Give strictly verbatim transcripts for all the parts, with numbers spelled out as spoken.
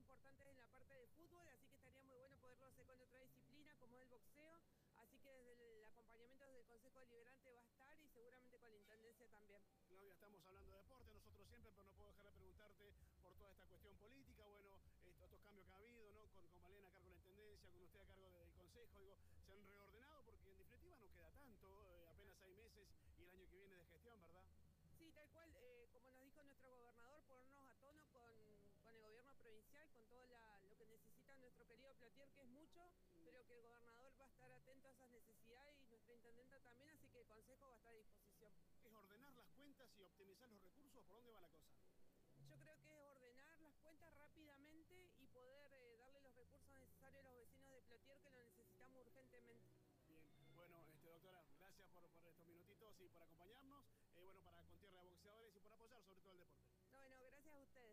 importantes en la parte de fútbol, así que estaría muy bueno poderlo hacer con otra disciplina como es el boxeo, así que desde el acompañamiento desde el Consejo Deliberante va a estar y seguramente con la Intendencia también. Claudia, estamos hablando de deporte, nosotros siempre, pero no puedo dejar de preguntarte por toda esta cuestión política, bueno, estos, estos cambios que ha habido, ¿no? Con, con Malena a cargo de la Intendencia, con usted a cargo del Consejo, digo, se han reordenado porque en definitiva no queda tanto, eh, apenas seis meses y el año que viene de gestión, ¿verdad? Sí, tal cual, eh, como nos dijo nuestro gobernador, ponernos a tono con, con el gobierno provincial, con todo la, lo que necesita nuestro querido Plotier, que es mucho, pero que el gobernador va a estar atento a esas necesidades y nuestra intendenta también, así que el Consejo va a estar a disposición. ¿Es ordenar las cuentas y optimizar los recursos? ¿Por dónde va la cosa? Yo creo que es ordenar las cuentas rápidamente y poder eh, darle los recursos necesarios a los vecinos de Plotier, que lo necesitamos urgentemente. Bien, bueno, este, doctora, gracias por, por estos minutitos y por acompañarnos, eh, bueno, para con Tierra de Boxeadores y por apoyar sobre todo el deporte. No, bueno, gracias a ustedes.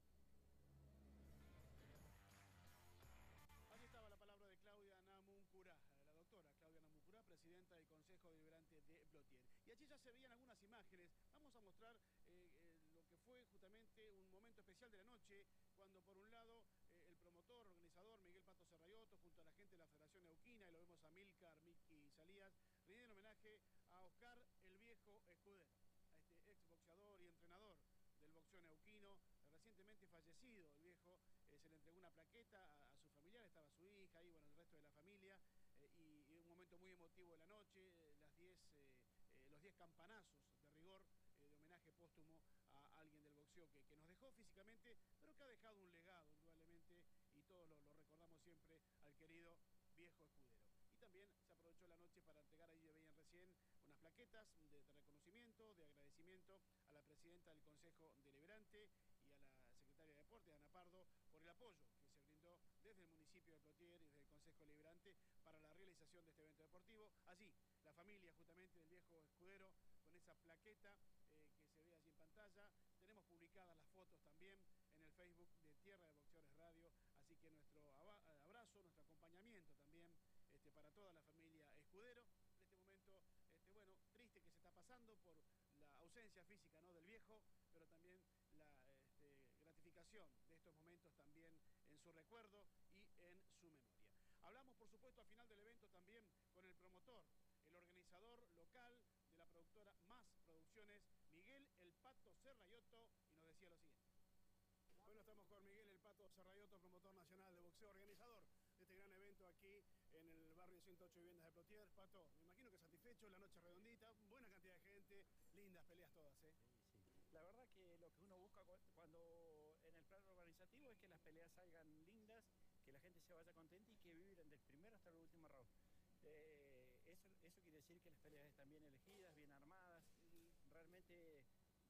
Allí estaba la palabra de Claudia Namuncurá, la doctora Claudia Namuncurá, presidenta del Consejo Deliberante de Plotier. Y allí ya se veían algunas imágenes. Vamos a mostrar eh, eh, lo que fue justamente un momento especial de la noche, cuando por un lado eh, el promotor, organizador Miguel Pato Serrayotto, junto a la gente de la Federación Neuquina, y lo vemos a Milcar, Miki Salías, rinden homenaje a Oscar el Viejo Escudero, a este ex boxeador y entrenador del boxeo neuquino, recientemente fallecido. El viejo eh, se le entregó una plaqueta a, a su familiar, estaba su hija y bueno, el resto de la familia, eh, y, y un momento muy emotivo de la noche, las diez, eh, eh, los diez campanazos de rigor eh, de homenaje póstumo a alguien del boxeo que, que nos dejó físicamente, pero que ha dejado un legado indudablemente, y todos lo, lo recordamos siempre al querido Viejo Escudero. Y también se aprovechó la noche para entregar, ahí veían recién, unas plaquetas de, de reconocimiento, de agradecimiento a la presidenta del Consejo Deliberante y a la secretaria de Deportes, Ana Pardo, por el apoyo que se brindó desde el municipio de Plotier y desde el Consejo Deliberante para la realización de este evento deportivo. Allí, la familia justamente del Viejo Escudero, con esa plaqueta eh, que se ve allí en pantalla. Tenemos publicadas las fotos también en el Facebook de Tierra de Boxeadores Radio, así que nuestro abrazo, nuestro acompañamiento también este, para toda la familia Escudero. En este momento, este, bueno, triste que se está pasando por la ausencia física, ¿no?, del viejo, pero también la este, gratificación de estos momentos también en su recuerdo y en su memoria. Hablamos, por supuesto, al final del evento también con el promotor, el organizador local de la productora Más Producciones, Miguel El Pato Serrayotto, y nos decía lo siguiente. Bueno, estamos con Miguel El Pato Serrayotto, promotor nacional de boxeo, organizador de este gran evento aquí en el barrio ciento ocho Viviendas de Plotier. Pato, me imagino que satisfecho, la noche redondita, buena cantidad de gente, lindas peleas todas, ¿eh? Sí, sí. La verdad que lo que uno busca cuando en el plano organizativo es que las peleas salgan lindas, que la gente se vaya contenta y que vivan del primero hasta el último round. Eh, eso, eso quiere decir que las peleas están bien elegidas, bien armadas, realmente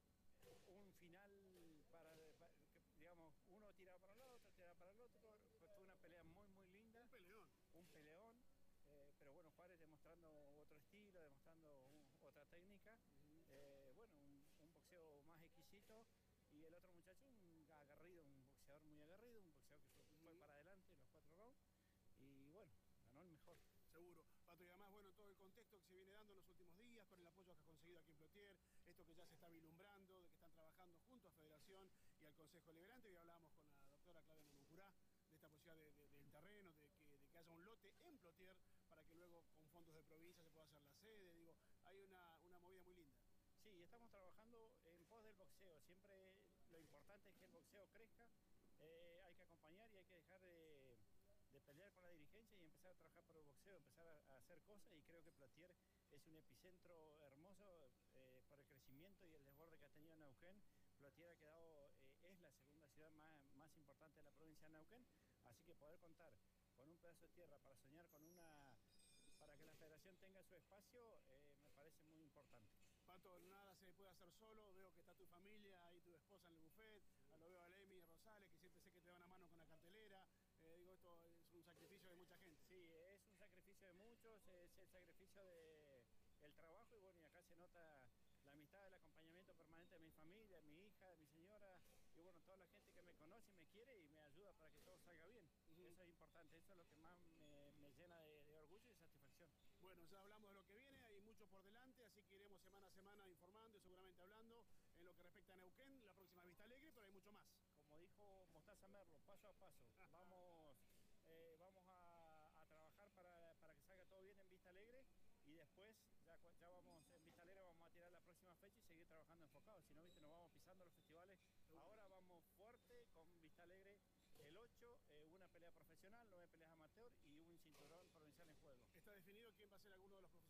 un final para, para, digamos, uno tira para el otro, tira para el otro, fue una pelea muy muy linda. Un peleón. Un peleón, eh, pero bueno, Juárez demostrando otro estilo, demostrando un, otra técnica, uh-huh. eh, bueno, un, un boxeo más exquisito, y el otro muchacho un agarrido, un boxeador muy agarrido, un boxeador que fue, uh-huh. fue para adelante los cuatro rounds, y bueno, ganó el mejor. Seguro, Pato, y además, bueno, todo el contexto que se viene dando en los últimos días, con el apoyo que ha conseguido aquí en Plotier, esto que ya se está vislumbrando, de que están trabajando junto a Federación y al Consejo Deliberante. Hoy hablábamos con la doctora Claudia Namuncurá de esta posibilidad de, de, del terreno, de que, de que haya un lote en Plotier para que luego con fondos de provincia se pueda hacer la sede. Digo, hay una, una movida muy linda. Sí, estamos trabajando en pos del boxeo. Siempre lo importante es que el boxeo crezca, eh, hay que acompañar y hay que dejar de... de pelear con la dirigencia y empezar a trabajar por el boxeo, empezar a, a hacer cosas, y creo que Plotier es un epicentro hermoso eh, por el crecimiento y el desborde que ha tenido Neuquén. Plotier ha quedado, eh, es la segunda ciudad más, más importante de la provincia de Neuquén, así que poder contar con un pedazo de tierra para soñar con una, para que la federación tenga su espacio, eh, me parece muy importante. Pato, nada se puede hacer solo, veo que está tu familia, ahí tu esposa en el buffet, lo veo a Lemi Rosales, que siempre sé que te dan a mano con la cartelera, eh, digo, esto es un sacrificio de mucha gente. Sí, es un sacrificio de muchos, es el sacrificio de el trabajo, y bueno, y acá se nota la amistad, el acompañamiento permanente de mi familia, mi hija, mi señora, y bueno, toda la gente que me conoce y me quiere y me ayuda para que todo salga bien. Uh-huh. Eso es importante, eso es lo que más me, me llena de, de orgullo y de satisfacción. Bueno, ya hablamos de lo que viene, hay mucho por delante, así que iremos semana a semana informando y seguramente hablando en lo que respecta a Neuquén, la próxima Vista Alegre, pero hay mucho más. Como dijo Mostaza Merlo, paso a paso. después ya, ya vamos en Vista Alegre, vamos a tirar la próxima fecha y seguir trabajando enfocado. Si no, viste, nos vamos pisando los festivales. Ahora vamos fuerte con Vista Alegre el ocho, eh, una pelea profesional, nueve peleas amateur y un cinturón provincial en juego. ¿Está definido quién va a ser alguno de los profesionales